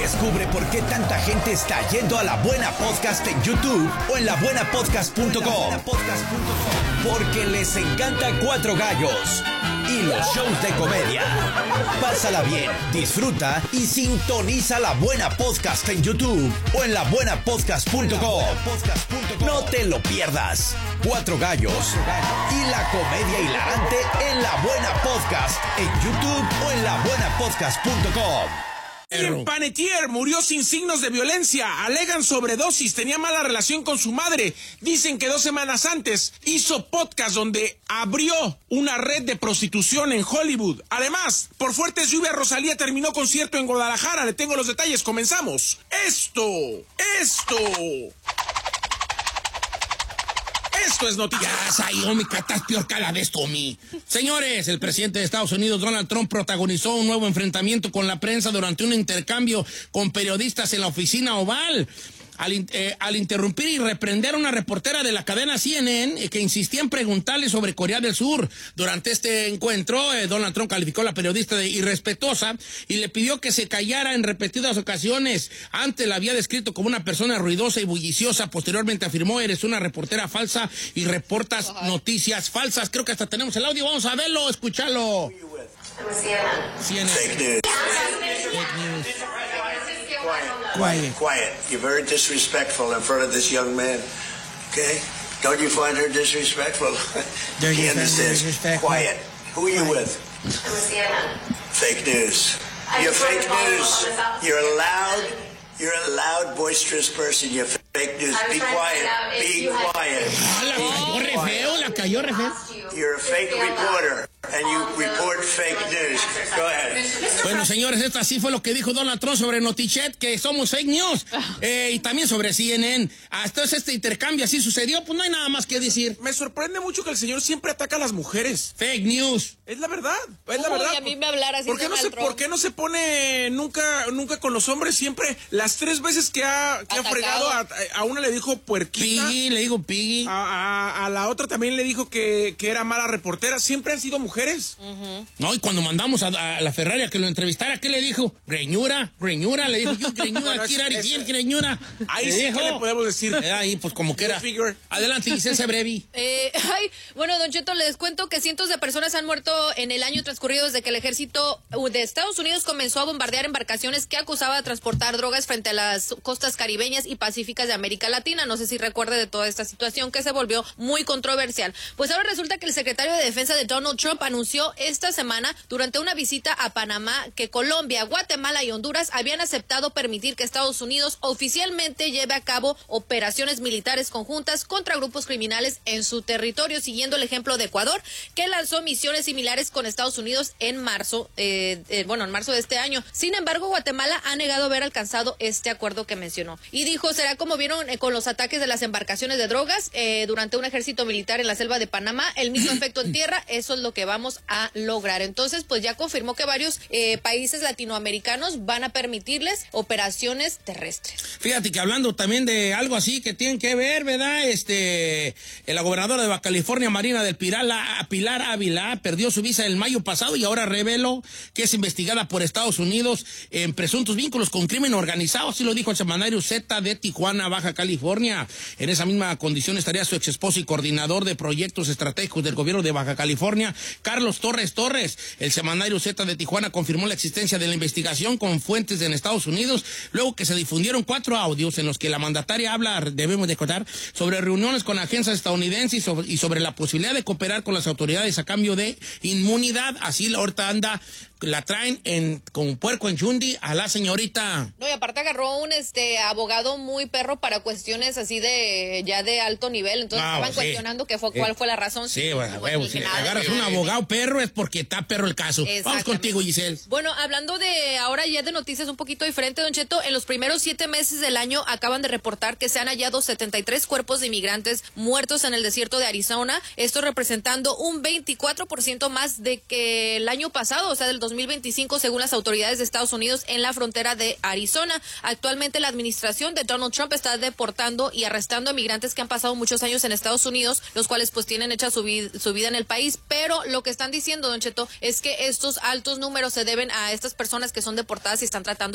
Descubre por qué tanta gente está yendo a La Buena Podcast en YouTube o en labuenapodcast.com. Porque les encanta Cuatro Gallos y los shows de comedia. Pásala bien, disfruta y sintoniza La Buena Podcast en YouTube o en labuenapodcast.com. No te lo pierdas. Cuatro Gallos y la comedia hilarante en La Buena Podcast en YouTube o en labuenapodcast.com. En Panetier murió sin signos de violencia. Alegan sobredosis, tenía mala relación con su madre. Dicen que 2 semanas antes hizo podcast donde abrió una red de prostitución en Hollywood. Además, por fuertes lluvias, Rosalía terminó concierto en Guadalajara. Le tengo los detalles, comenzamos. Esto es noticia. Ya, Sayomi, que estás peor que la de esto, mi. Señores, el presidente de Estados Unidos, Donald Trump, protagonizó un nuevo enfrentamiento con la prensa durante un intercambio con periodistas en la oficina Oval. Al interrumpir y reprender a una reportera de la cadena CNN que insistía en preguntarle sobre Corea del Sur. Durante este encuentro, Donald Trump calificó a la periodista de irrespetuosa y le pidió que se callara en repetidas ocasiones. Antes la había descrito como una persona ruidosa y bulliciosa. Posteriormente afirmó: eres una reportera falsa y reportas noticias falsas. Creo que hasta tenemos el audio. Vamos a verlo, escucharlo. CNN. Fake news. Fake news. Quiet. You're very disrespectful in front of this young man. Okay? Don't you find her disrespectful? He understands. Quiet. Who are you with? I'm with CNN. Fake news. You're fake news. You're a loud, boisterous person. You're fake news. Be quiet. Be quiet. La cayó re feo. You're a fake reporter. And you report fake news. Go ahead. Bueno, señores, esto así fue lo que dijo Donald Trump sobre Notichet, que somos fake news, y también sobre CNN. Hasta este intercambio así sucedió, pues no hay nada más que decir. Me sorprende mucho que el señor siempre ataca a las mujeres. Fake news. Es la verdad, es la verdad. Y a mí me hablara así. ¿Por qué no se pone nunca con los hombres? Siempre, las 3 veces que ha fregado, a una le dijo puerquita. Piggy, le digo Piggy. A la otra también le dijo que era mala reportera. Siempre han sido mujeres. No, y cuando mandamos a la Ferrari a que lo entrevistara, ¿qué le dijo? Greñura, le dijo yo, greñura, greñura. Ahí sí que le podemos decir. Ahí, pues como que era. Adelante, licencia brevi. Bueno, Don Cheto, les cuento que cientos de personas han muerto en el año transcurrido desde que el ejército de Estados Unidos comenzó a bombardear embarcaciones que acusaba de transportar drogas frente a las costas caribeñas y pacíficas de América Latina. No sé si recuerde de toda esta situación que se volvió muy controversial. Pues ahora resulta que el secretario de Defensa de Donald Trump anunció esta semana durante una visita a Panamá que Colombia, Guatemala y Honduras habían aceptado permitir que Estados Unidos oficialmente lleve a cabo operaciones militares conjuntas contra grupos criminales en su territorio, siguiendo el ejemplo de Ecuador, que lanzó misiones similares con Estados Unidos en marzo, en marzo de este año. Sin embargo, Guatemala ha negado haber alcanzado este acuerdo que mencionó. Y dijo, será como vieron con los ataques de las embarcaciones de drogas durante un ejército militar en la selva de Panamá, el mismo efecto en tierra, eso es lo que vamos a lograr. Entonces, pues ya confirmó que varios países latinoamericanos van a permitirles operaciones terrestres. Fíjate que hablando también de algo así que tienen que ver, ¿verdad? La gobernadora de Baja California, Marina del Pilar Ávila, perdió su visa el mayo pasado y ahora reveló que es investigada por Estados Unidos en presuntos vínculos con crimen organizado. Así lo dijo el semanario Z de Tijuana, Baja California. En esa misma condición estaría su ex esposo y coordinador de proyectos estratégicos del gobierno de Baja California, Carlos Torres. El semanario Z de Tijuana confirmó la existencia de la investigación con fuentes en Estados Unidos, luego que se difundieron 4 audios en los que la mandataria habla, debemos de contar, sobre reuniones con agencias estadounidenses y sobre la posibilidad de cooperar con las autoridades a cambio de inmunidad. Así ahorita la traen con puerco en chundi a la señorita. No, y aparte agarró un abogado muy perro para cuestiones así de alto nivel. Entonces estaban cuestionando cuál fue la razón. Sí, bueno, si agarras un abogado perro es porque está perro el caso. Vamos contigo, Giselle. Bueno, hablando de ahora ya de noticias un poquito diferente, Don Cheto, en los primeros 7 meses del año acaban de reportar que se han hallado 73 cuerpos de inmigrantes muertos en el desierto de Arizona, esto representando un 24% más de que el año pasado, o sea, del 2025, según las autoridades de Estados Unidos en la frontera de Arizona. Actualmente la administración de Donald Trump está deportando y arrestando a migrantes que han pasado muchos años en Estados Unidos, los cuales pues tienen hecha su vida en el país, pero lo que están diciendo, Don Cheto, es que estos altos números se deben a estas personas que son deportadas y están tratando